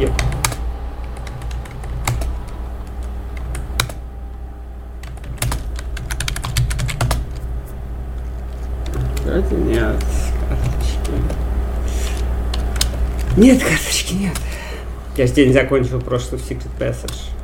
Нет. Вроде нет карточки. Нет карточки, нет. Я же день закончил прошлый Secret Passage.